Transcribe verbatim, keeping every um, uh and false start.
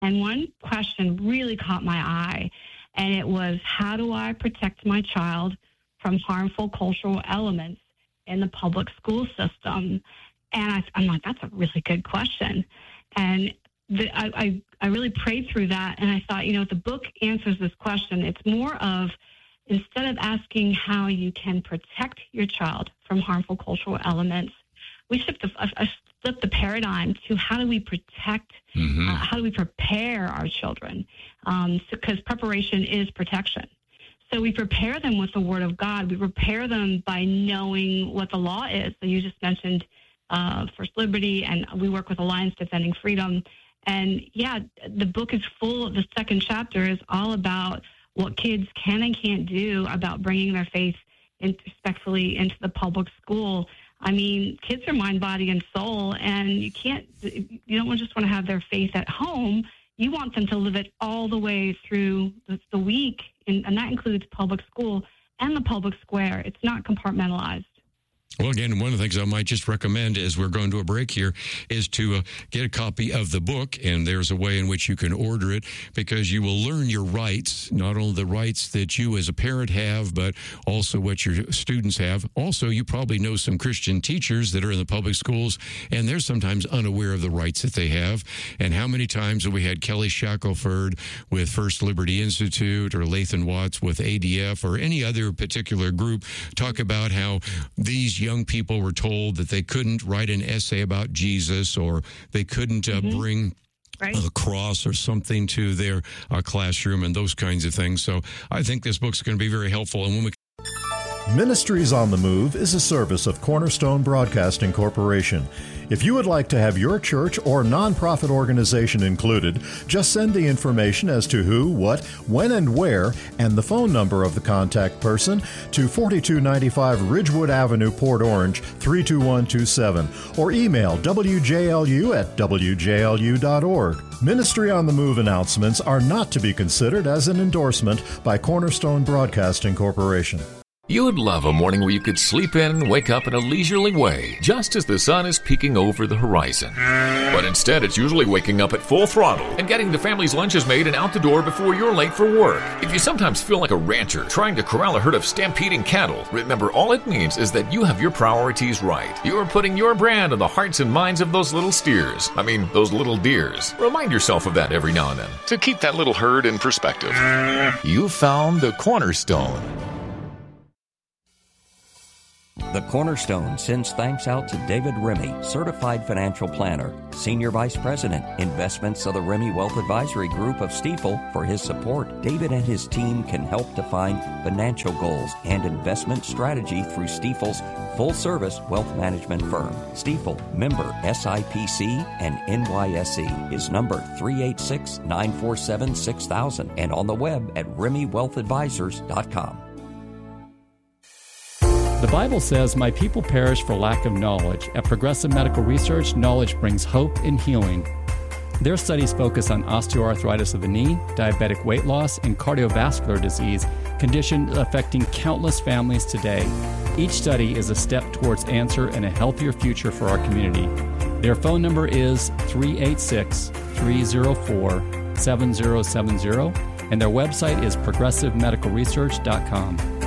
And one question really caught my eye, and it was, how do I protect my child from harmful cultural elements in the public school system? And I, I'm like, that's a really good question. And the, I, I, I really prayed through that, and I thought, you know, if the book answers this question, it's more of, instead of asking how you can protect your child from harmful cultural elements, we shift the, uh, flip the paradigm to how do we protect, mm-hmm. uh, how do we prepare our children? Um, so, 'cause preparation is protection. So we prepare them with the Word of God. We prepare them by knowing what the law is. So you just mentioned uh, First Liberty, and we work with Alliance Defending Freedom. And, yeah, the book is full. The second chapter is all about what kids can and can't do about bringing their faith in, respectfully into the public school. I mean, kids are mind, body, and soul, and you can't, you don't just want to have their faith at home. You want them to live it all the way through the, the week, and, and that includes public school and the public square. It's not compartmentalized. Well, again, one of the things I might just recommend as we're going to a break here is to uh, get a copy of the book, and there's a way in which you can order it, because you will learn your rights, not only the rights that you as a parent have, but also what your students have. Also, you probably know some Christian teachers that are in the public schools, and they're sometimes unaware of the rights that they have. And how many times have we had Kelly Shackelford with First Liberty Institute, or Lathan Watts with A D F, or any other particular group talk about how these young people were told that they couldn't write an essay about Jesus, or they couldn't uh, mm-hmm. bring right. a cross or something to their uh, classroom, and those kinds of things. So I think this book's going to be very helpful. And when we Ministries on the Move is a service of Cornerstone Broadcasting Corporation. If you would like to have your church or nonprofit organization included, just send the information as to who, what, when, and where, and the phone number of the contact person to forty-two ninety-five Ridgewood Avenue, Port Orange, three two one two seven, or email W J L U at W J L U dot org. Ministry on the Move announcements are not to be considered as an endorsement by Cornerstone Broadcasting Corporation. You would love a morning where you could sleep in and wake up in a leisurely way, just as the sun is peeking over the horizon. But instead, it's usually waking up at full throttle and getting the family's lunches made and out the door before you're late for work. If you sometimes feel like a rancher trying to corral a herd of stampeding cattle, remember, all it means is that you have your priorities right. You are putting your brand on the hearts and minds of those little steers. I mean, those little deers. Remind yourself of that every now and then to keep that little herd in perspective. You found the Cornerstone. The Cornerstone sends thanks out to David Remy, Certified Financial Planner, Senior Vice President, Investments of the Remy Wealth Advisory Group of Stifel, for his support. David and his team can help define financial goals and investment strategy through Stifel's full-service wealth management firm. Stifel, member S I P C and N Y S E, is number three eight six, nine four seven, six thousand, and on the web at remy wealth advisors dot com. The Bible says, "My people perish for lack of knowledge." At Progressive Medical Research, knowledge brings hope and healing. Their studies focus on osteoarthritis of the knee, diabetic weight loss, and cardiovascular disease, conditions affecting countless families today. Each study is a step towards answer and a healthier future for our community. Their phone number is three eight six, three zero four, seven zero seven zero, and their website is progressive medical research dot com.